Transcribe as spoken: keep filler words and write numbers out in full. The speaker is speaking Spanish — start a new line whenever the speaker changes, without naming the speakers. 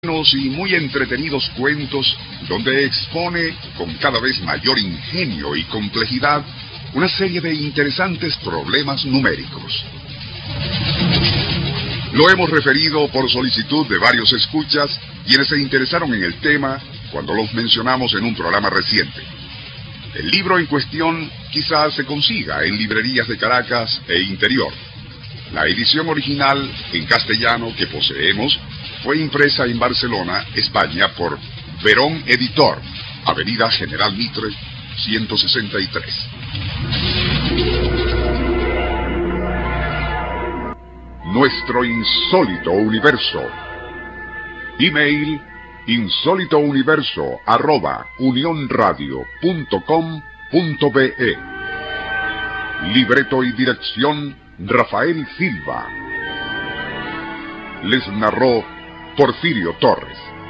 Y muy entretenidos cuentos donde expone con cada vez mayor ingenio y complejidad una serie de interesantes problemas numéricos. Lo hemos referido por solicitud de varios escuchas quienes se interesaron en el tema cuando los mencionamos en un programa reciente. El libro en cuestión quizás se consiga en librerías de Caracas e interior. La edición original en castellano que poseemos fue impresa en Barcelona, España, por Verón Editor, Avenida General Mitre, ciento sesenta y tres. Nuestro insólito universo. Email insólitouniverso arroba unionradio punto com punto be. Libreto y dirección Rafael Silva. Les narró Porfirio Torres.